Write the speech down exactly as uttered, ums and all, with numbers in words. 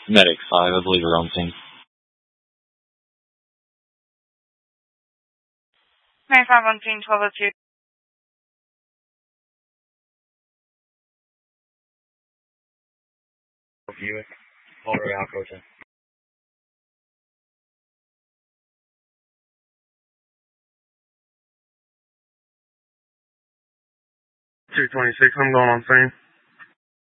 Medic five, I believe you're on scene. Medic five on scene, twelve oh two. View it. All the way out, Coach. two twenty-six, I'm going on scene.